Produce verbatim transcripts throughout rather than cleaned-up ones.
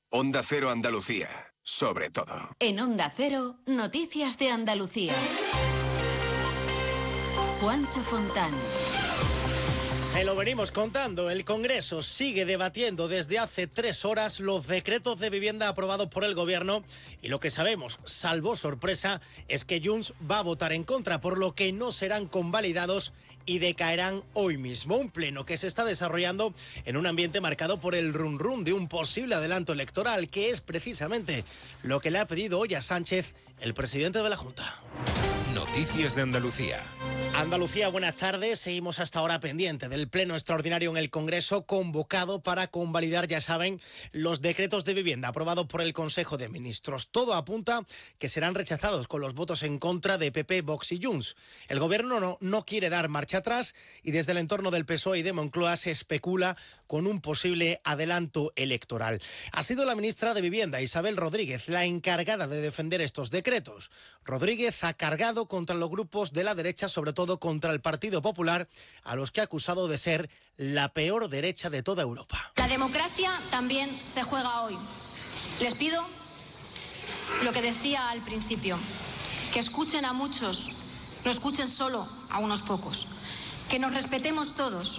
Onda Cero Andalucía, sobre todo. En Onda Cero, noticias de Andalucía. Juancho Fontán. Se lo venimos contando, el Congreso sigue debatiendo desde hace tres horas los decretos de vivienda aprobados por el Gobierno y lo que sabemos, salvo sorpresa, es que Junts va a votar en contra, por lo que no serán convalidados y decaerán hoy mismo. Un pleno que se está desarrollando en un ambiente marcado por el run run de un posible adelanto electoral, que es precisamente lo que le ha pedido hoy a Sánchez el presidente de la Junta. Noticias de Andalucía. Andalucía, buenas tardes. Seguimos hasta ahora pendiente del pleno extraordinario en el Congreso convocado para convalidar, ya saben, los decretos de vivienda aprobados por el Consejo de Ministros. Todo apunta que serán rechazados con los votos en contra de P P, Vox y Junts. El Gobierno no, no quiere dar marcha atrás y desde el entorno del P S O E y de Moncloa se especula con un posible adelanto electoral. Ha sido la ministra de Vivienda, Isabel Rodríguez, la encargada de defender estos decretos. Rodríguez ha cargado contra los grupos de la derecha, sobre todo contra el Partido Popular, a los que ha acusado de ser la peor derecha de toda Europa. La democracia también se juega hoy. Les pido lo que decía al principio, que escuchen a muchos, no escuchen solo a unos pocos, que nos respetemos todos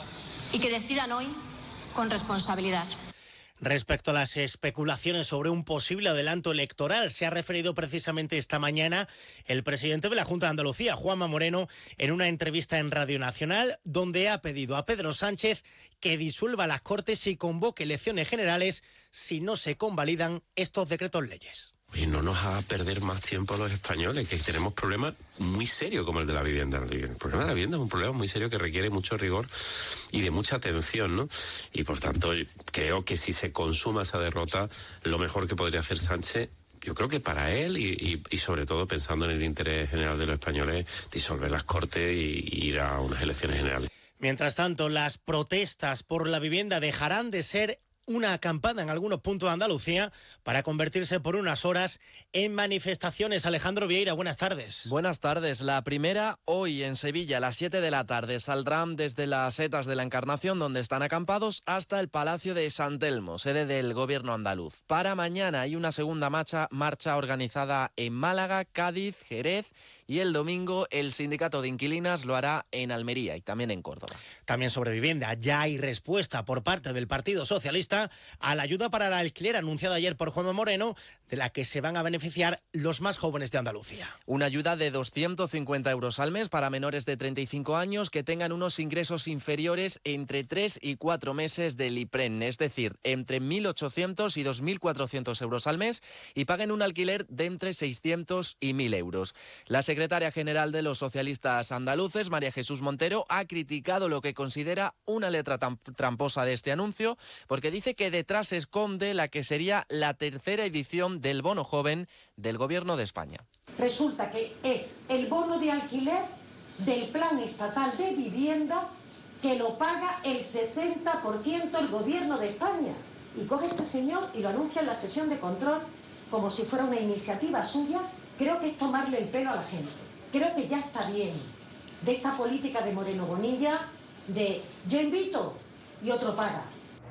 y que decidan hoy con responsabilidad. Respecto a las especulaciones sobre un posible adelanto electoral, se ha referido precisamente esta mañana el presidente de la Junta de Andalucía, Juanma Moreno, en una entrevista en Radio Nacional, donde ha pedido a Pedro Sánchez que disuelva las Cortes y convoque elecciones generales si no se convalidan estos decretos leyes. Y no nos haga perder más tiempo a los españoles, que tenemos problemas muy serios como el de la vivienda. El problema de la vivienda es un problema muy serio que requiere mucho rigor y de mucha atención, ¿no? Y por tanto, creo que si se consuma esa derrota, lo mejor que podría hacer Sánchez, yo creo que para él y, y, y sobre todo pensando en el interés general de los españoles, disolver las Cortes y, y ir a unas elecciones generales. Mientras tanto, las protestas por la vivienda dejarán de ser una acampada en algunos puntos de Andalucía para convertirse por unas horas en manifestaciones. Alejandro Vieira, buenas tardes. Buenas tardes. La primera hoy en Sevilla a las siete de la tarde. Saldrán desde las setas de la Encarnación, donde están acampados, hasta el Palacio de San Telmo, sede del Gobierno andaluz. Para mañana hay una segunda marcha, marcha organizada en Málaga, Cádiz, Jerez, y el domingo el Sindicato de Inquilinas lo hará en Almería y también en Córdoba. También sobre vivienda, ya hay respuesta por parte del Partido Socialista a la ayuda para el alquiler anunciada ayer por Juanma Moreno, de la que se van a beneficiar los más jóvenes de Andalucía. Una ayuda de doscientos cincuenta euros al mes para menores de treinta y cinco años que tengan unos ingresos inferiores entre tres y cuatro meses del IPREN, es decir, entre mil ochocientos y dos mil cuatrocientos euros al mes, y paguen un alquiler de entre seiscientos y mil euros. La secretaria general de los socialistas andaluces, María Jesús Montero, ha criticado lo que considera una letra tramposa de este anuncio, porque dice que detrás se esconde la que sería la tercera edición del bono joven del Gobierno de España. Resulta que es el bono de alquiler del Plan Estatal de Vivienda que lo paga el sesenta por ciento el Gobierno de España. Y coge este señor y lo anuncia en la sesión de control como si fuera una iniciativa suya. Creo que es tomarle el pelo a la gente. Creo que ya está bien de esta política de Moreno Bonilla de yo invito y otro paga.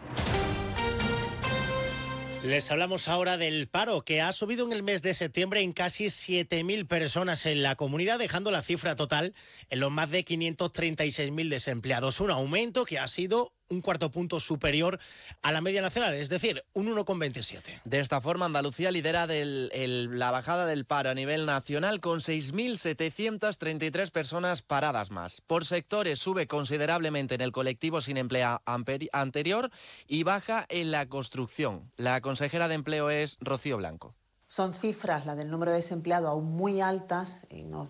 Les hablamos ahora del paro, que ha subido en el mes de septiembre en casi siete mil personas en la comunidad, dejando la cifra total en los más de quinientos treinta y seis mil desempleados. Un aumento que ha sido un cuarto punto superior a la media nacional, es decir, un uno coma veintisiete. De esta forma, Andalucía lidera del, el, la bajada del paro a nivel nacional con seis mil setecientas treinta y tres personas paradas más. Por sectores sube considerablemente en el colectivo sin empleo anterior y baja en la construcción. La consejera de Empleo es Rocío Blanco. Son cifras, la del número de desempleados, aún muy altas y nos